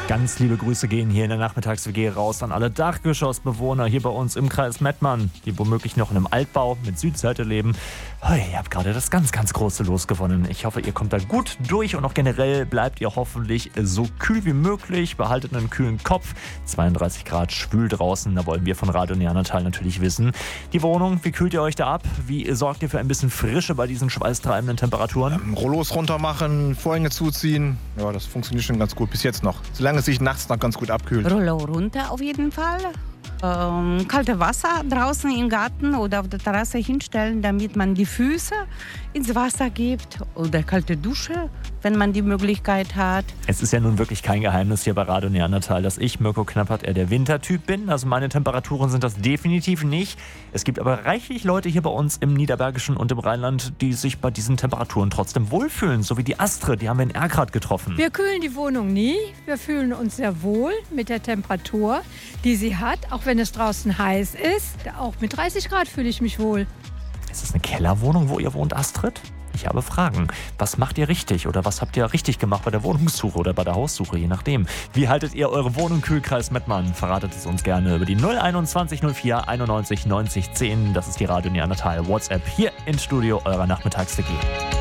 Ganz liebe Grüße gehen hier in der Nachmittags-WG raus an alle Dachgeschossbewohner hier bei uns im Kreis Mettmann, die womöglich noch in einem Altbau mit Südseite leben. Hey, ihr habt gerade das ganz, ganz große Los gewonnen. Ich hoffe, ihr kommt da gut durch und auch generell bleibt ihr hoffentlich so kühl wie möglich. Behaltet einen kühlen Kopf. 32 Grad schwül draußen, da wollen wir von Radio Neandertal natürlich wissen. Die Wohnung, wie kühlt ihr euch da ab? Wie sorgt ihr für ein bisschen Frische bei diesen schweißtreibenden Temperaturen? Rollos runter machen, Vorhänge zuziehen. Ja, das funktioniert schon ganz gut bis jetzt noch. Solange es sich nachts noch ganz gut abkühlt. Rollo runter auf jeden Fall. Kalte Wasser draußen im Garten oder auf der Terrasse hinstellen, damit man die Füße ins Wasser gibt. Oder kalte Dusche, wenn man die Möglichkeit hat. Es ist ja nun wirklich kein Geheimnis hier bei Radio Neandertal, dass ich, Mirko Knappert, eher der Wintertyp bin. Also meine Temperaturen sind das definitiv nicht. Es gibt aber reichlich Leute hier bei uns im Niederbergischen und im Rheinland, die sich bei diesen Temperaturen trotzdem wohlfühlen. So wie die Astrid, die haben wir in Erkrath getroffen. Wir kühlen die Wohnung nie. Wir fühlen uns sehr wohl mit der Temperatur, die sie hat, auch wenn es draußen heiß ist. Auch mit 30 Grad fühle ich mich wohl. Ist das eine Kellerwohnung, wo ihr wohnt, Astrid? Ich habe Fragen. Was macht ihr richtig oder was habt ihr richtig gemacht bei der Wohnungssuche oder bei der Haussuche, je nachdem? Wie haltet ihr eure Wohnung kühl, Kreis Mettmann? Verratet es uns gerne über die 021 04 91 90 10. Das ist die Radio Neandertal WhatsApp hier ins Studio eurer Nachmittags-WG.